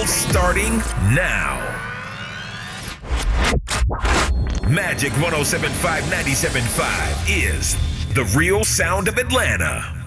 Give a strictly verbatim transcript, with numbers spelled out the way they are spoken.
starting now. Magic one oh seven point five, ninety-seven point five is the real sound of Atlanta.